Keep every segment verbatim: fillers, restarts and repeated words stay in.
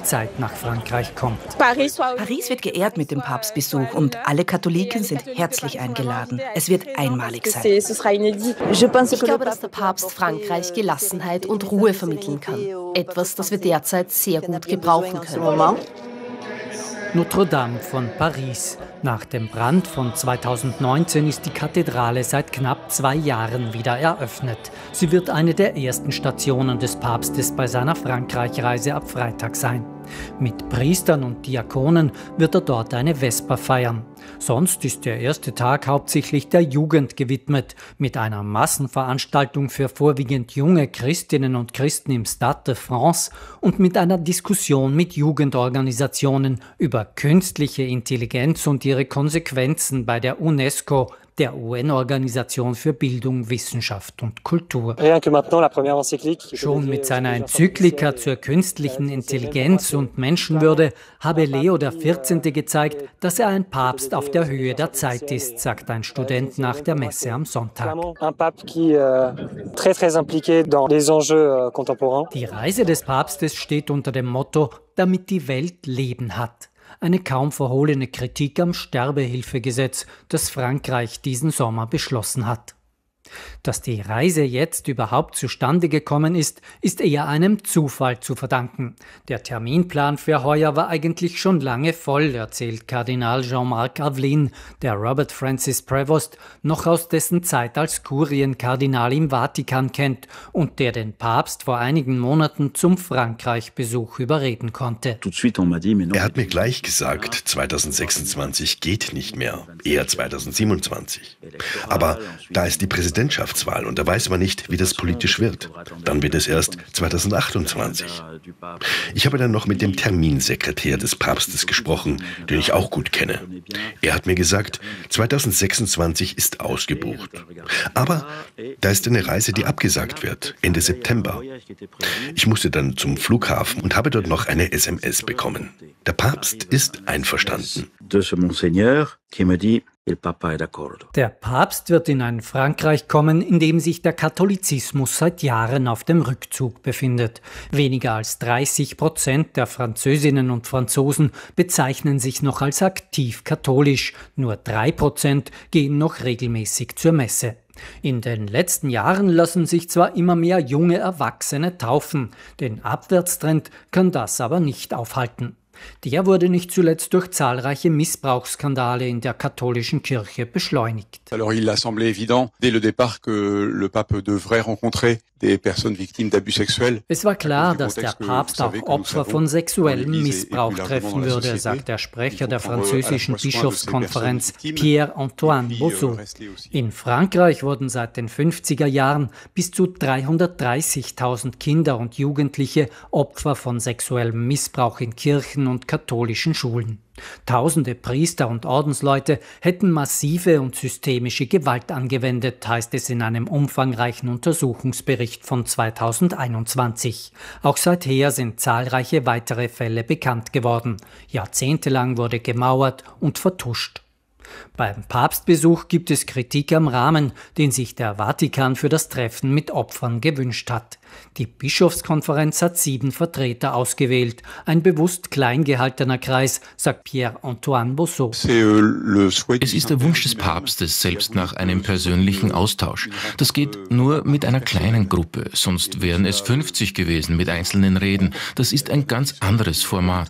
Zeit nach Frankreich kommt. Paris wird geehrt mit dem Papstbesuch und alle Katholiken sind herzlich eingeladen. Es wird einmalig sein. Ich glaube, dass der Papst Frankreich Gelassenheit und Ruhe vermitteln kann. Etwas, das wir derzeit sehr gut gebrauchen können. Notre-Dame von Paris. Nach dem Brand von zweitausendneunzehn ist die Kathedrale seit knapp zwei Jahren wieder eröffnet. Sie wird eine der ersten Stationen des Papstes bei seiner Frankreich-Reise ab Freitag sein. Mit Priestern und Diakonen wird er dort eine Vesper feiern. Sonst ist der erste Tag hauptsächlich der Jugend gewidmet, mit einer Massenveranstaltung für vorwiegend junge Christinnen und Christen im Stade de France und mit einer Diskussion mit Jugendorganisationen über künstliche Intelligenz und ihre Konsequenzen bei der UNESCO, der U N-Organisation für Bildung, Wissenschaft und Kultur. Schon mit seiner Enzyklika zur künstlichen Intelligenz und Menschenwürde habe Leo der vierzehnte gezeigt, dass er ein Papst auf der Höhe der Zeit ist, sagt ein Student nach der Messe am Sonntag. Die Reise des Papstes steht unter dem Motto, damit die Welt Leben hat. Eine kaum verhohlene Kritik am Sterbehilfegesetz, das Frankreich diesen Sommer beschlossen hat. Dass die Reise jetzt überhaupt zustande gekommen ist, ist eher einem Zufall zu verdanken. Der Terminplan für heuer war eigentlich schon lange voll, erzählt Kardinal Jean-Marc Aveline, der Robert Francis Prevost noch aus dessen Zeit als Kurienkardinal im Vatikan kennt und der den Papst vor einigen Monaten zum Frankreich-Besuch überreden konnte. Er hat mir gleich gesagt, zweitausendsechsundzwanzig geht nicht mehr, eher zweitausendsiebenundzwanzig. Aber da ist die Präsidentschaftswahl und da weiß man nicht, wie das politisch wird. Dann wird es erst zweitausendachtundzwanzig. Ich habe dann noch mit dem Terminsekretär des Papstes gesprochen, den ich auch gut kenne. Er hat mir gesagt, zweitausendsechsundzwanzig ist ausgebucht. Aber da ist eine Reise, die abgesagt wird, Ende September. Ich musste dann zum Flughafen und habe dort noch eine S M S bekommen. Der Papst ist einverstanden. Der Papst wird in ein Frankreich kommen, in dem sich der Katholizismus seit Jahren auf dem Rückzug befindet. Weniger als dreißig Prozent der Französinnen und Franzosen bezeichnen sich noch als aktiv katholisch. Nur drei Prozent gehen noch regelmäßig zur Messe. In den letzten Jahren lassen sich zwar immer mehr junge Erwachsene taufen, den Abwärtstrend kann das aber nicht aufhalten. Der wurde nicht zuletzt durch zahlreiche Missbrauchsskandale in der katholischen Kirche beschleunigt. Alors il a semblé évident dès le départ que le pape devrait rencontrer des personnes victimes d'abus sexuels. Es war klar, dass der Papst auch Opfer von sexuellem Missbrauch treffen würde, sagt der Sprecher der französischen Bischofskonferenz Pierre-Antoine Bousseau. In Frankreich wurden seit den fünfziger Jahren bis zu dreihundertdreißigtausend Kinder und Jugendliche Opfer von sexuellem Missbrauch in Kirchen und katholischen Schulen. Tausende Priester und Ordensleute hätten massive und systemische Gewalt angewendet, heißt es in einem umfangreichen Untersuchungsbericht von zweitausendeinundzwanzig. Auch seither sind zahlreiche weitere Fälle bekannt geworden. Jahrzehntelang wurde gemauert und vertuscht. Beim Papstbesuch gibt es Kritik am Rahmen, den sich der Vatikan für das Treffen mit Opfern gewünscht hat. Die Bischofskonferenz hat sieben Vertreter ausgewählt. Ein bewusst klein gehaltener Kreis, sagt Pierre-Antoine Bousseau. Es ist der Wunsch des Papstes selbst nach einem persönlichen Austausch. Das geht nur mit einer kleinen Gruppe, sonst wären es fünfzig gewesen mit einzelnen Reden. Das ist ein ganz anderes Format.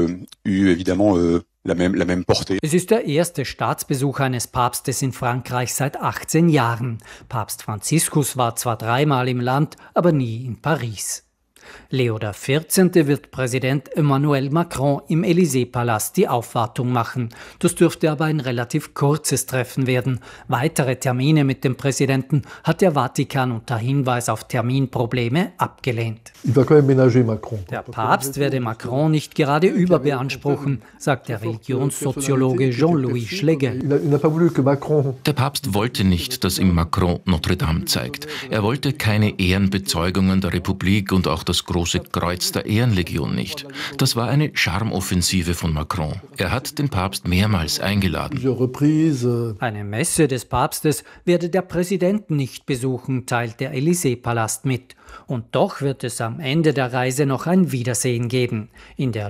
Es ist der erste Staatsbesuch eines Papstes in Frankreich seit achtzehn Jahren. Papst Franziskus war zwar dreimal im Land, aber nie in Paris. Leo der vierzehnte wird Präsident Emmanuel Macron im Élysée-Palast die Aufwartung machen. Das dürfte aber ein relativ kurzes Treffen werden. Weitere Termine mit dem Präsidenten hat der Vatikan unter Hinweis auf Terminprobleme abgelehnt. Der Papst werde Macron nicht gerade überbeanspruchen, sagt der Religionssoziologe Jean-Louis Schlegel. Der Papst wollte nicht, dass ihm Macron Notre-Dame zeigt. Er wollte keine Ehrenbezeugungen der Republik und auch das große Kreuz der Ehrenlegion nicht. Das war eine Charmoffensive von Macron. Er hat den Papst mehrmals eingeladen. Eine Messe des Papstes werde der Präsident nicht besuchen, teilt der Élysée-Palast mit. Und doch wird es am Ende der Reise noch ein Wiedersehen geben. In der